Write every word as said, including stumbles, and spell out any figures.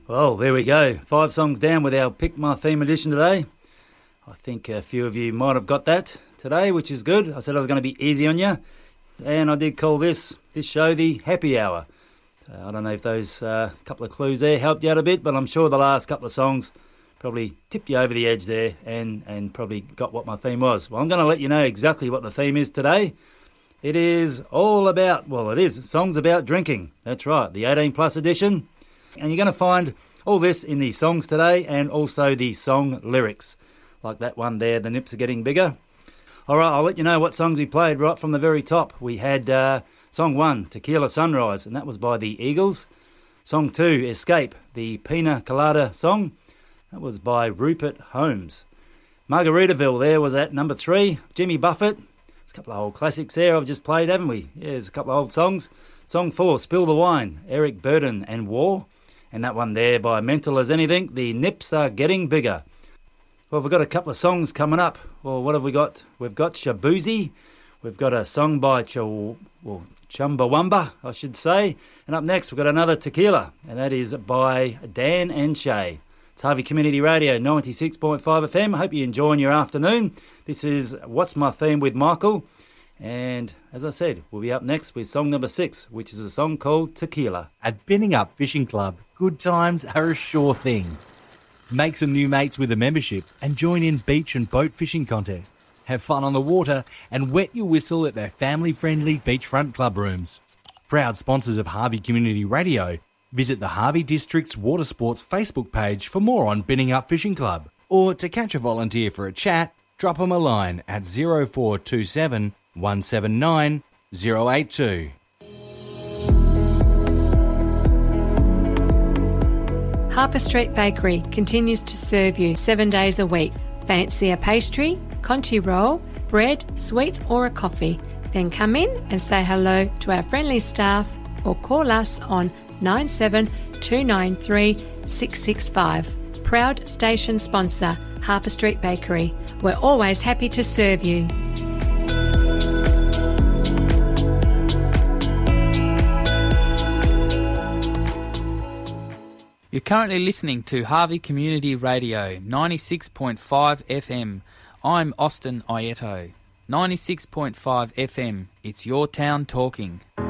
Well, there we go. Five songs down with our Pick My Theme edition today. I think a few of you might have got that today, which is good. I said I was going to be easy on you, and I did call this this show the Happy Hour. So I don't know if those uh, couple of clues there helped you out a bit, but I'm sure the last couple of songs probably tipped you over the edge there and, and probably got what my theme was. Well, I'm going to let you know exactly what the theme is today. It is all about, well, it is songs about drinking. That's right, the eighteen plus edition. And you're going to find all this in the songs today and also the song lyrics. Like that one there, The Nips Are Getting Bigger. All right, I'll let you know what songs we played right from the very top. We had uh, song one, Tequila Sunrise, and that was by the Eagles. Song two, Escape, the Pina Colada song. That was by Rupert Holmes. Margaritaville there was at number three, Jimmy Buffett. There's a couple of old classics there I've just played, haven't we? Yeah, there's a couple of old songs. Song four, Spill the Wine, Eric Burdon and War. And that one there by Mental as Anything, The Nips Are Getting Bigger. Well, we've got a couple of songs coming up. Well, what have we got? We've got Shabuzi. We've got a song by Ch- well, Chumbawamba, I should say. And up next, we've got another tequila, and that is by Dan and Shay. It's Harvey Community Radio, ninety-six point five F M. I hope you're enjoying your afternoon. This is What's My Theme with Michael. And as I said, we'll be up next with song number six, which is a song called Tequila. At Binning Up Fishing Club, good times are a sure thing. Make some new mates with a membership and join in beach and boat fishing contests. Have fun on the water and wet your whistle at their family-friendly beachfront club rooms. Proud sponsors of Harvey Community Radio. Visit the Harvey District's Water Sports Facebook page for more on Binning Up Fishing Club. Or to catch a volunteer for a chat, drop them a line at zero four two seven, one seven nine, zero eight two. Harper Street Bakery continues to serve you seven days a week. Fancy a pastry, Conti roll, bread, sweets or a coffee? Then come in and say hello to our friendly staff or call us on nine seven two nine three six six five. Proud station sponsor, Harper Street Bakery. We're always happy to serve you. You're currently listening to Harvey Community Radio, ninety-six point five F M. I'm Austin Aieto. ninety-six point five F M, it's your town talking.